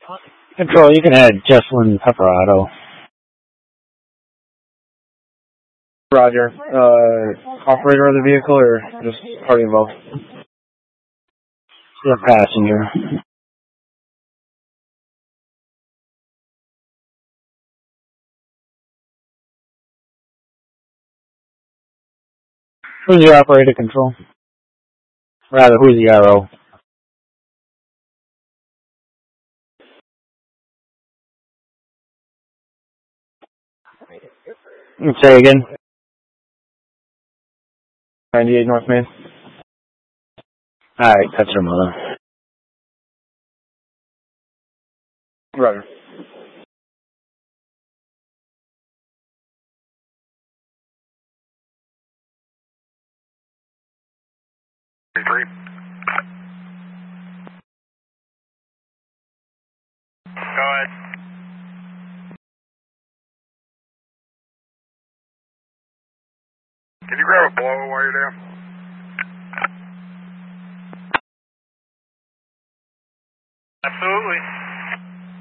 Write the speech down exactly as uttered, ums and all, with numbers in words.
Control, you can add Jesselyn Pepperado. Roger. Uh, operator of the vehicle or just party involved? The passenger. Who's your operator, Control? Rather, who's the R O? Say again. ninety-eight North Main. Alright, that's her mother. Roger. Three. Go ahead. Can you grab a blower while you're there? Absolutely.